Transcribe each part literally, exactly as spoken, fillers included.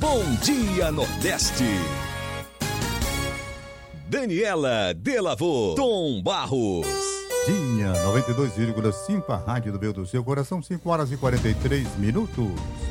Bom Dia Nordeste. Daniela Delavô, Tom Barros. Dinha noventa e dois vírgula cinco, a rádio do meu do seu coração, cinco horas e quarenta e três minutos.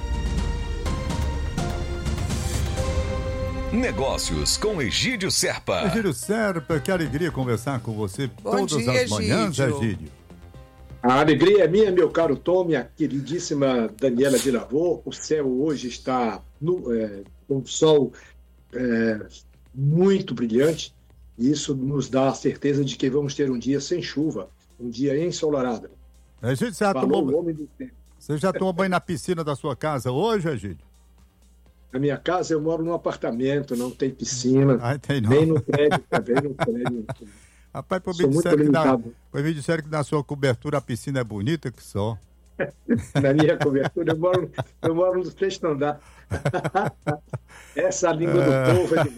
Negócios com Egídio Serpa. Egídio Serpa, que alegria conversar com você Bom todas dia, as manhãs, Egídio. Egídio. A alegria é minha, meu caro Tom, minha queridíssima Daniela Delavô. O céu hoje está no, é, com o sol é, muito brilhante, e isso nos dá a certeza de que vamos ter um dia sem chuva, um dia ensolarado. Egídio, você já, Falou tomou, o homem do tempo. você já tomou banho na piscina da sua casa hoje, Egídio? Na minha casa eu moro num apartamento, não tem piscina, Ah, tem não. nem no prédio, também no prédio. Rapaz, por mim, Sou muito disseram que na, limitado. por mim disseram que na sua cobertura a piscina é bonita que só. Na minha cobertura, eu moro, eu moro no sexto andar. Essa língua do povo é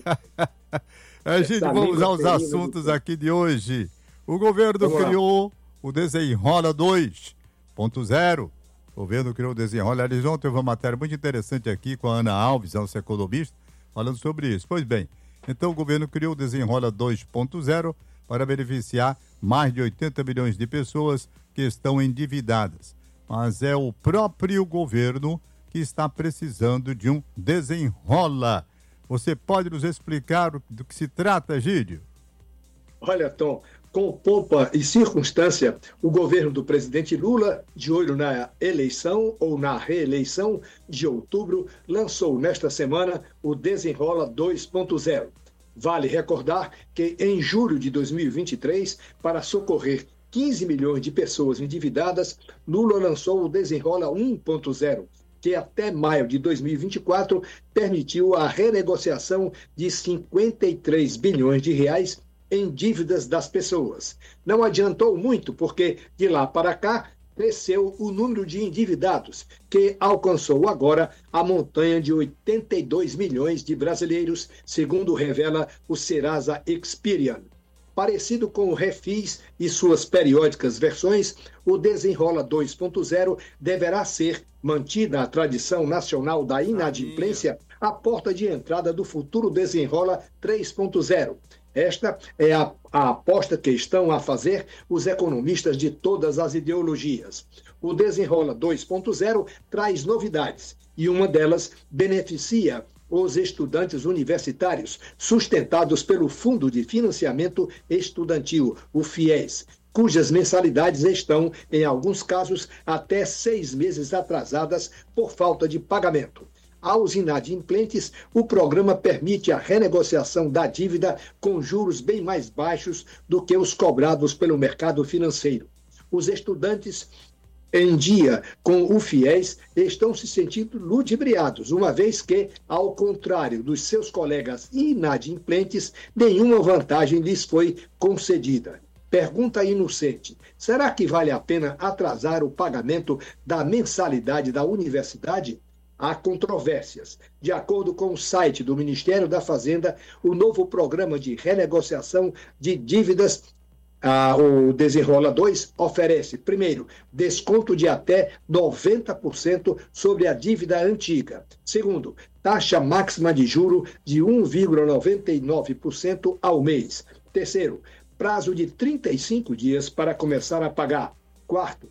de... Egídio, Essa vamos língua aos terrível assuntos do- aqui de hoje. O governo Vamos lá. criou o Desenrola dois ponto zero. O governo criou o Desenrola. Aliás, ontem teve uma matéria muito interessante aqui com a Ana Alves, nossa economista, falando sobre isso. Pois bem, então o governo criou o Desenrola dois ponto zero para beneficiar mais de oitenta milhões de pessoas que estão endividadas. Mas é o próprio governo que está precisando de um desenrola. Você pode nos explicar do que se trata, Egídio? Olha, Tom, com pompa e circunstância, o governo do presidente Lula, de olho na eleição ou na reeleição de outubro, lançou nesta semana o Desenrola dois ponto zero. Vale recordar que em julho de dois mil e vinte e três, para socorrer quinze milhões de pessoas endividadas, Lula lançou o Desenrola um ponto zero, que até maio de dois mil e vinte e quatro permitiu a renegociação de cinquenta e três bilhões de reais em dívidas das pessoas. Não adiantou muito, porque de lá para cá cresceu o número de endividados, que alcançou agora a montanha de oitenta e dois milhões de brasileiros, segundo revela o Serasa Experian. Parecido com o Refis e suas periódicas versões, o Desenrola dois ponto zero deverá ser mantida a tradição nacional da inadimplência, a porta de entrada do futuro Desenrola três ponto zero. Esta é a, a aposta que estão a fazer os economistas de todas as ideologias. O Desenrola dois ponto zero traz novidades, e uma delas beneficia os estudantes universitários, sustentados pelo Fundo de Financiamento Estudantil, o FIES, cujas mensalidades estão, em alguns casos, até seis meses atrasadas por falta de pagamento. Aos inadimplentes, o programa permite a renegociação da dívida com juros bem mais baixos do que os cobrados pelo mercado financeiro. Os estudantes em dia com o FIES estão se sentindo ludibriados, uma vez que, ao contrário dos seus colegas inadimplentes, nenhuma vantagem lhes foi concedida. Pergunta inocente: será que vale a pena atrasar o pagamento da mensalidade da universidade? Há controvérsias. De acordo com o site do Ministério da Fazenda, o novo programa de renegociação de dívidas, ah, o Desenrola dois, oferece, primeiro, desconto de até noventa por cento sobre a dívida antiga. Segundo, taxa máxima de juro de um vírgula noventa e nove por cento ao mês. Terceiro, prazo de trinta e cinco dias para começar a pagar. Quarto,